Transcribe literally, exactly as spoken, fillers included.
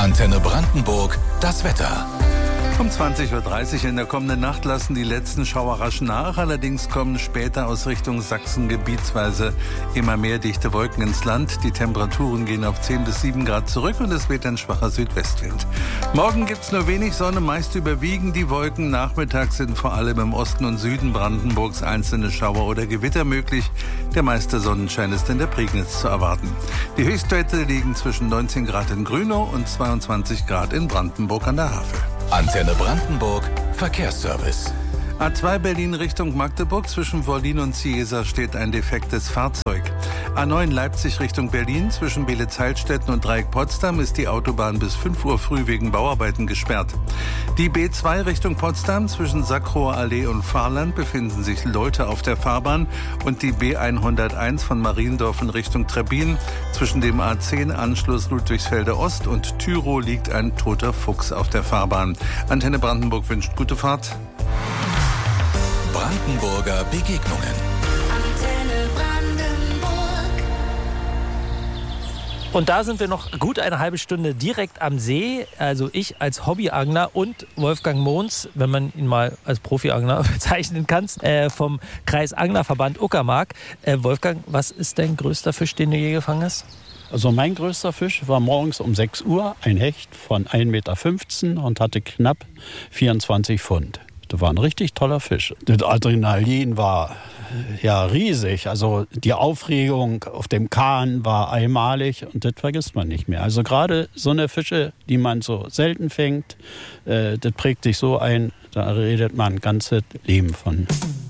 Antenne Brandenburg, das Wetter. Um zwanzig Uhr dreißig in der kommenden Nacht lassen die letzten Schauer rasch nach. Allerdings kommen später aus Richtung Sachsen gebietsweise immer mehr dichte Wolken ins Land. Die Temperaturen gehen auf zehn bis sieben Grad zurück und es weht ein schwacher Südwestwind. Morgen gibt's nur wenig Sonne, meist überwiegen die Wolken. Nachmittags sind vor allem im Osten und Süden Brandenburgs einzelne Schauer oder Gewitter möglich. Der meiste Sonnenschein ist in der Prignitz zu erwarten. Die Höchstwerte liegen zwischen neunzehn Grad in Grünau und zweiundzwanzig Grad in Brandenburg an der Havel. Antenne Brandenburg, Verkehrsservice. A zwei Berlin Richtung Magdeburg, zwischen Wollin und Ciesa steht ein defektes Fahrzeug. A neun Leipzig Richtung Berlin, zwischen Beelitz-Heilstätten und Dreieck Potsdam ist die Autobahn bis fünf Uhr früh wegen Bauarbeiten gesperrt. Die B zwei Richtung Potsdam, zwischen Sackrohr Allee und Fahrland befinden sich Leute auf der Fahrbahn und die B hunderteins von Mariendorf in Richtung Trebbin. Zwischen dem A zehn Anschluss Ludwigsfelde Ost und Tyrow liegt ein toter Fuchs auf der Fahrbahn. Antenne Brandenburg wünscht gute Fahrt. Brandenburger Begegnungen. Antenne Brandenburg. Und da sind wir noch gut eine halbe Stunde direkt am See. Also ich als Hobbyangler und Wolfgang Mohns, wenn man ihn mal als Profiangler bezeichnen kann, äh, vom Kreisanglerverband Uckermark. Äh, Wolfgang, was ist dein größter Fisch, den du je gefangen hast? Also mein größter Fisch war morgens um sechs Uhr ein Hecht von ein Meter fünfzehn und hatte knapp vierundzwanzig Pfund. Das war ein richtig toller Fisch. Das Adrenalin war ja riesig. Also die Aufregung auf dem Kahn war einmalig und das vergisst man nicht mehr. Also gerade so eine Fische, die man so selten fängt, äh, das prägt sich so ein, da redet man ein ganzes Leben von.